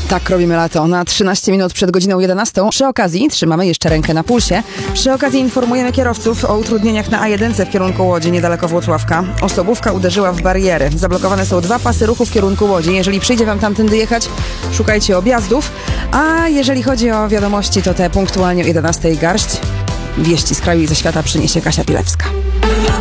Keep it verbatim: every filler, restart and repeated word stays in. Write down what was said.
Tak robimy lato. Na trzynaście minut przed godziną jedenastą. Przy okazji trzymamy jeszcze rękę na pulsie. Przy okazji informujemy kierowców o utrudnieniach na A jeden w kierunku Łodzi, niedaleko Włocławka. Osobówka uderzyła w bariery. Zablokowane są dwa pasy ruchu w kierunku Łodzi. Jeżeli przyjdzie wam tamtędy jechać, szukajcie objazdów. A jeżeli chodzi o wiadomości, to te punktualnie o jedenastej garść. Wieści z kraju i ze świata przyniesie Kasia Pilewska.